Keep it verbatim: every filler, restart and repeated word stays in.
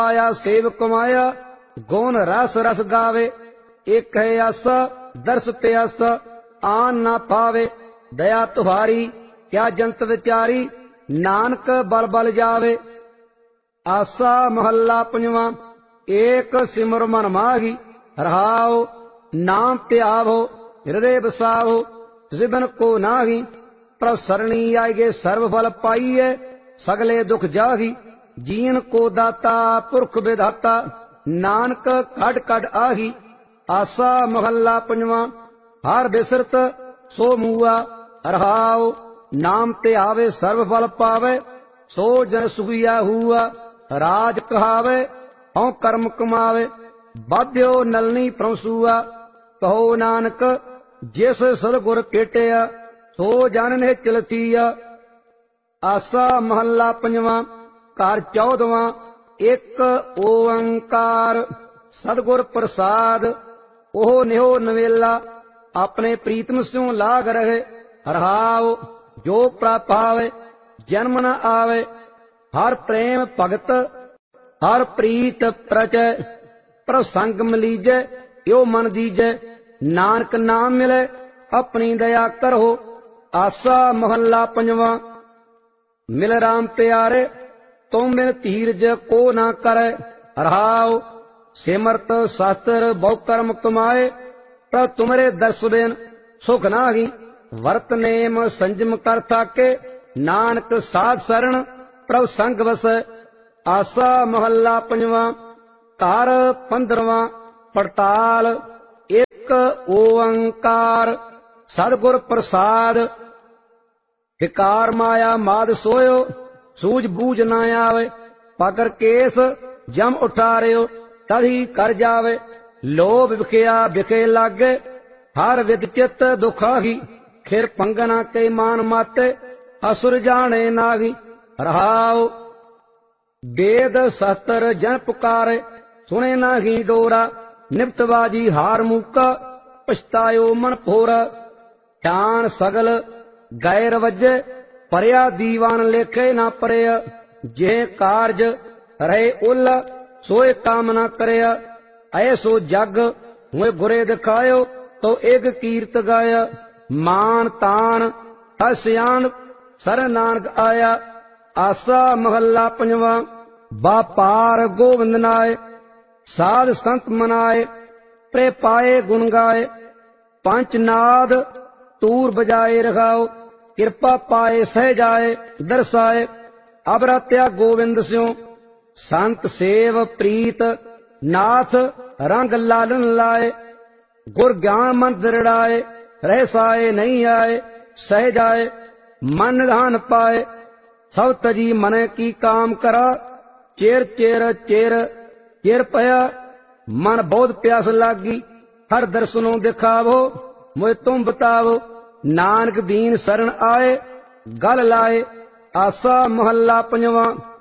आया सेव कमाया गुण रस रस गावे। एक है आसा दर्श प्यास आन ना पावे। दया तुम्हारी क्या जंत विचारी नानक बल बल जावे। आसा महला पंजवा। एक सिमर मन माही रहाओ नाम त्यावो हृदय बसावो जिबन को नाही। प्रभ सरणी आएगे सर्व फल पाइए सगले दुख जाही। जीन को दाता पुरख विधाता नानक कड कड आही। आसा महला पंजवा। हर बिसरत सो मूआ रहाओ नाम ते आवे सर्व फल पावे। सो जन सुखिया हुआ राज कहावे हौ कर्म कमावे। बाध्यो नलनी प्रसुआ कहो नानक जिस सदगुर पेटिया सो जन ने चलतीया। आसा महला पंजवा। घर चौदवा। एक ओंकार सदगुर प्रसाद ओह निहो नवेला अपने प्रीतम स्यों लाग रहे। रहाओ जो प्राप आवे जन्म न आवे। हर प्रेम भगत हर प्रीत प्रचय प्रसंग मिलीजै यो मन दीजै। नानक नाम मिले अपनी दया करो। आसा महला पंजवा। मिल राम प्यारे तुम मिल धीरज को ना करे। रहाओ सिमरत शास्त्र बहु कर्म कमाए। पर तुमरे दर्श बिन सुख नाही। वर्त नेम संजम कर थाके नानक साध शरण प्रभ संग वसै। आसा महला पंजवा। घर पंद्रवा। पड़ताल एक ओंकार सदगुर प्रसाद। विकार माया माद सोयो सूझ बूझ न आवे। पकर केस जम उठारियो तही कर जावे। लोभ विखिया विखे लागे हर विद चित दुखाही। खिर पंगना के मान माते असुर जाने नागी। रहाओ वेद शस्त्र जन पुकारे सुने नाही डोरा। निपटबाजी हार मूका पछतायो मन फोरा। ध्यान सगल गैर वजे परया दीवान लेखे ना परया। जे कारज रहे उल सोए काम ना करया। ऐसो जग हुए गुरे दिखायो तो एक कीर्त गाया। मान तान हस्यान सर नानक आया। आसा महला पंजवा। बापार गोविंद नाय साध संत मनाए। प्रे पाए गुण गाए पंचनाद तूर बजाए। रखाओ कृपा पाए सह जाए दर्शाए। अब रत्या गोविंद स्यों संत सेव प्रीत नाथ रंग लालन लाए। गुर ज्ञान मन दृढ़ाए रह साए नहीं आए। सह जाए मन निधान पाए सब तजी मन की काम करा। चेर चेर चेर चेर पया मन बहुत प्यास लागी। हर दर्शनों दिखावो मुझे तुम बतावो। नानक दीन शरण आए गल लाए। आसा महला पंजवा।